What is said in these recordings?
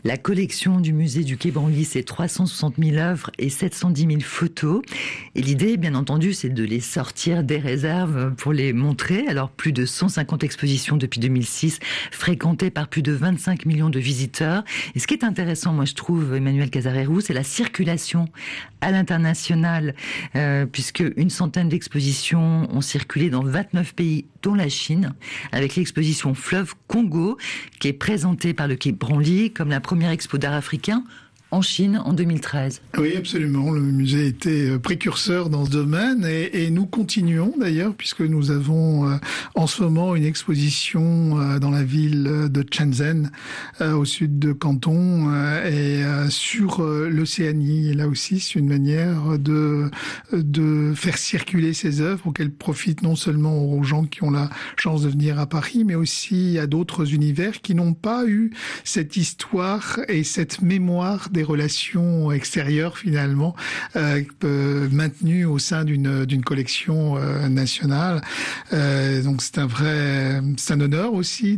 La collection du musée du Quai Branly, c'est 360 000 œuvres et 710 000 photos. Et l'idée, bien entendu, c'est de les sortir des réserves pour les montrer. Alors, plus de 150 expositions depuis 2006, fréquentées par plus de 25 millions de visiteurs. Et ce qui est intéressant, moi, je trouve, Emmanuel Casarero, c'est la circulation à l'international, puisque une centaine d'expositions ont circulé dans 29 pays, dont la Chine, avec l'exposition Fleuve Congo, qui est présentée par le Quai Branly comme la première expo d'art africain en Chine en 2013. Oui, absolument. Le musée était précurseur dans ce domaine et nous continuons d'ailleurs puisque nous avons en ce moment une exposition dans la ville de Shenzhen au sud de Canton et sur l'Océanie. Et là aussi, c'est une manière de faire circuler ces œuvres pour qu'elles profitent non seulement aux gens qui ont la chance de venir à Paris, mais aussi à d'autres univers qui n'ont pas eu cette histoire et cette mémoire des relations extérieures finalement maintenues au sein d'une collection nationale. Donc c'est un honneur aussi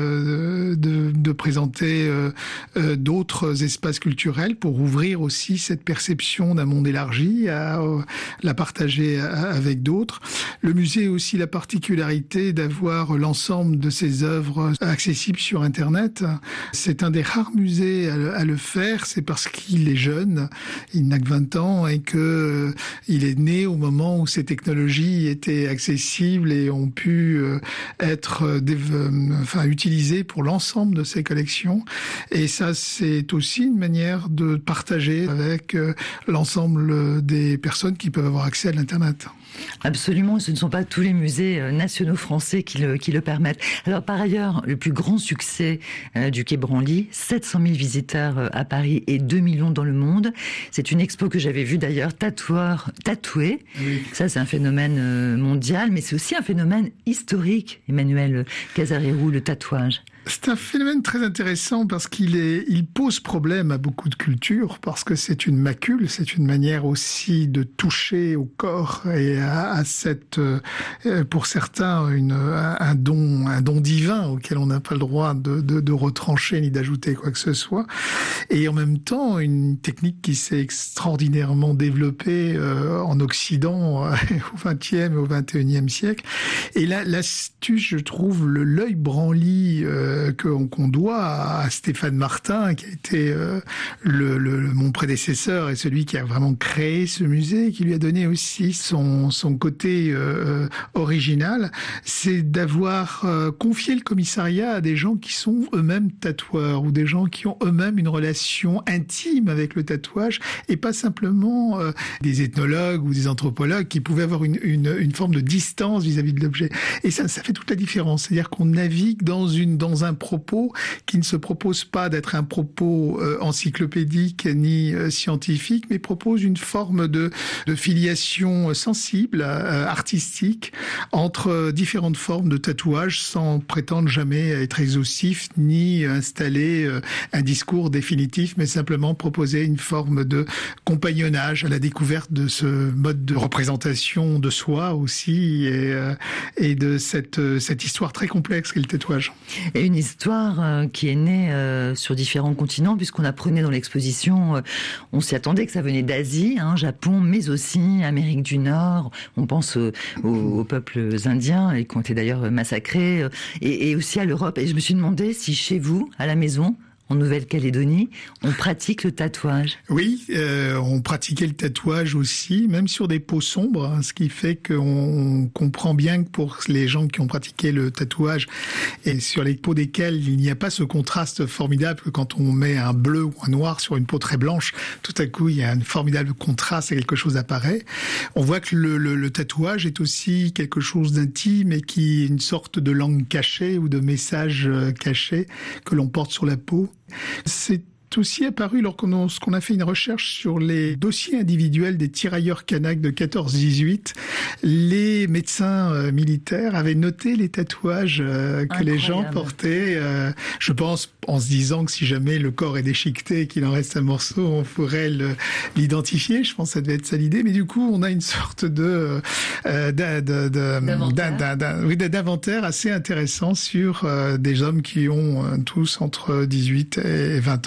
de présenter d'autres espaces culturels pour ouvrir aussi cette perception d'un monde élargi, à la partager avec d'autres. Le musée a aussi la particularité d'avoir l'ensemble de ses œuvres accessibles sur Internet. C'est un des rares musées à le faire. C'est parce qu'il est jeune, il n'a que 20 ans et que il est né au moment où ces technologies étaient accessibles et ont pu être utilisées pour l'ensemble de ses collections. Et ça, c'est aussi une manière de partager avec l'ensemble des personnes qui peuvent avoir accès à l'Internet. Absolument, ce ne sont pas tous les musées nationaux français qui le permettent. Alors par ailleurs, le plus grand succès du Quai Branly, 700 000 visiteurs à Paris et 2 millions dans le monde. C'est une expo que j'avais vue d'ailleurs, tatoué. Oui. Ça, c'est un phénomène mondial, mais c'est aussi un phénomène historique, Emmanuel Casarero, le tatouage. C'est un phénomène très intéressant parce il pose problème à beaucoup de cultures parce que c'est une macule, c'est une manière aussi de toucher au corps et à cette, pour certains, un don divin auquel on n'a pas le droit de retrancher ni d'ajouter quoi que ce soit. Et en même temps, une technique qui s'est extraordinairement développée en Occident au XXe et au XXIe siècle. Et là, l'astuce, je trouve, l'œil Branly qu'on doit à Stéphane Martin, qui a été mon prédécesseur et celui qui a vraiment créé ce musée, qui lui a donné aussi son côté original, c'est d'avoir confié le commissariat à des gens qui sont eux-mêmes tatoueurs ou des gens qui ont eux-mêmes une relation intime avec le tatouage et pas simplement des ethnologues ou des anthropologues qui pouvaient avoir une forme de distance vis-à-vis de l'objet. Et ça fait toute la différence. C'est-à-dire qu'on navigue dans un propos qui ne se propose pas d'être un propos encyclopédique ni scientifique, mais propose une forme de filiation sensible, artistique, entre différentes formes de tatouage sans prétendre jamais être exhaustif ni installer un discours définitif, mais simplement proposer une forme de compagnonnage à la découverte de ce mode de représentation de soi aussi et de cette histoire très complexe qu'est le tatouage. Et une histoire qui est née sur différents continents, puisqu'on apprenait dans l'exposition, on s'y attendait que ça venait d'Asie, Japon, mais aussi Amérique du Nord. On pense aux peuples indiens, et qui ont été d'ailleurs massacrés, et aussi à l'Europe. Et je me suis demandé si chez vous, à la maison, en Nouvelle-Calédonie, on pratique le tatouage. Oui, on pratiquait le tatouage aussi, même sur des peaux sombres, ce qui fait qu'on comprend bien que pour les gens qui ont pratiqué le tatouage et sur les peaux desquelles il n'y a pas ce contraste formidable que quand on met un bleu ou un noir sur une peau très blanche, tout à coup il y a un formidable contraste et quelque chose apparaît. On voit que le tatouage est aussi quelque chose d'intime et qui est une sorte de langue cachée ou de message caché que l'on porte sur la peau. C'est aussi apparu lorsqu'on a fait une recherche sur les dossiers individuels des tirailleurs kanaks de 14-18. Les médecins militaires avaient noté les tatouages que les gens portaient. Je pense, en se disant que si jamais le corps est déchiqueté et qu'il en reste un morceau, on pourrait l'identifier. Je pense que ça devait être ça l'idée. Mais du coup, on a une sorte d'inventaire assez intéressant sur des hommes qui ont tous entre 18 et 20 ans.